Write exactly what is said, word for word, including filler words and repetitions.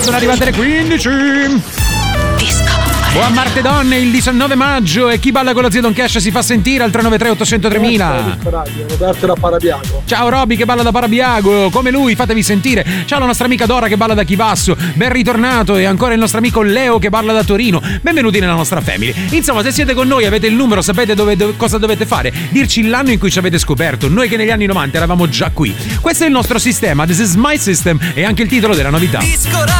Sono arrivate le quindici. Buon Marte Donne, il diciannove maggio, e chi balla con lo zio Don Cash si fa sentire al tre nove tre otto zero zero tremila. Roberto da Parabiago. Ciao Robby che balla da Parabiago, come lui fatevi sentire. Ciao la nostra amica Dora che balla da Chivasso. Ben ritornato, e ancora il nostro amico Leo che balla da Torino. Benvenuti nella nostra family. Insomma, se siete con noi, avete il numero, sapete dove, dove, cosa dovete fare. Dirci l'anno in cui ci avete scoperto. Noi che negli anni novanta eravamo già qui. Questo è il nostro sistema, This is my system, e anche il titolo della novità.